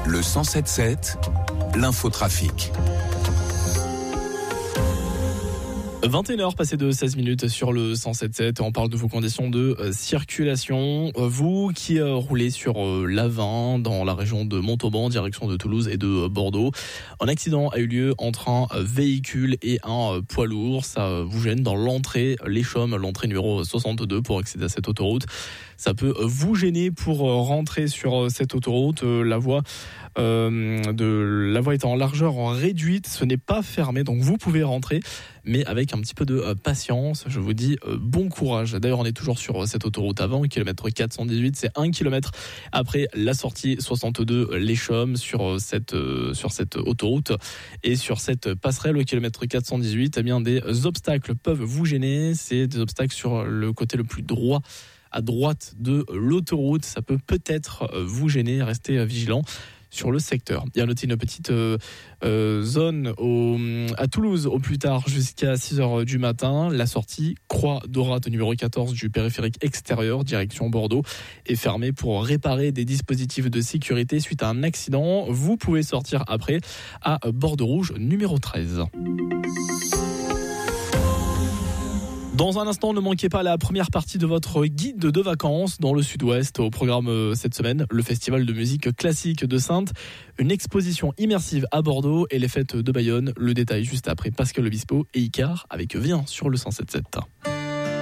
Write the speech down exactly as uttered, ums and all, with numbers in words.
Le cent sept sept, l'infotrafic. vingt et une heures passées de seize minutes sur le cent sept sept. On parle de vos conditions de euh, circulation. Vous qui euh, roulez sur euh, l'A vingt dans la région de Montauban, direction de Toulouse et de euh, Bordeaux. Un accident a eu lieu entre un euh, véhicule et un euh, poids lourd. Ça euh, vous gêne dans l'entrée Les Chaumes, l'entrée numéro soixante-deux pour accéder à cette autoroute. Ça peut euh, vous gêner pour euh, rentrer sur euh, cette autoroute. Euh, la voie euh, de la voie est en largeur en réduite. Ce n'est pas fermé, donc vous pouvez rentrer, mais avec un petit peu de euh, patience. Je vous dis euh, bon courage. D'ailleurs, on est toujours sur euh, cette autoroute avant, kilomètre quatre cent dix-huit. C'est un kilomètre après la sortie soixante-deux Les Chaumes sur euh, cette euh, sur cette autoroute et sur cette passerelle au kilomètre quatre cent dix-huit. Eh bien, des obstacles peuvent vous gêner. C'est des obstacles sur le côté le plus droit, à droite de l'autoroute. Ça peut peut-être vous gêner. Restez vigilant sur le secteur. Il y a noté une petite euh, euh, zone au, à Toulouse au plus tard jusqu'à six heures du matin. La sortie Croix Dorate numéro quatorze du périphérique extérieur direction Bordeaux est fermée pour réparer des dispositifs de sécurité suite à un accident. Vous pouvez sortir après à Bordeaux Rouge numéro treize. Dans un instant, ne manquez pas la première partie de votre guide de vacances dans le sud-ouest. Au programme cette semaine, le festival de musique classique de Saintes, une exposition immersive à Bordeaux et les fêtes de Bayonne. Le détail juste après Pascal Obispo et Icar avec Viens sur le cent sept sept.